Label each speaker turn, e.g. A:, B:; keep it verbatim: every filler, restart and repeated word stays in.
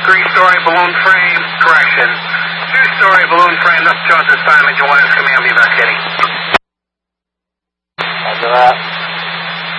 A: Three-story balloon frame, correction. Two-story balloon frame, that's Johnson assignment. You want to command me back, Eddie.
B: Roger that.